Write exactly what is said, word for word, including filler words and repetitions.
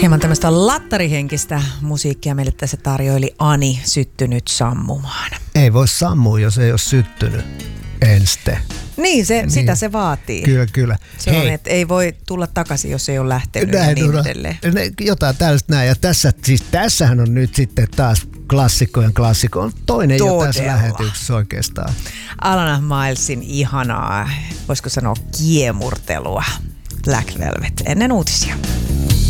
Hieman tämmöistä lattarihenkistä musiikkia meille tässä tarjoili Ani, Syttynyt sammumaan. Ei voi sammua, jos ei ole syttynyt enste. Niin, se, niin, sitä se vaatii. Kyllä, kyllä. Se Hei. on, että ei voi tulla takaisin, jos ei ole lähtenyt näin, ja niin edelleen. Jotain tällaista näin. Ja tässä, siis tässähän on nyt sitten taas klassikkojen klassikko. On toinen Todella. jo tässä lähetyksessä oikeastaan. Alana Milesin ihanaa, voisiko sanoa kiemurtelua. Black Velvet ennen uutisia.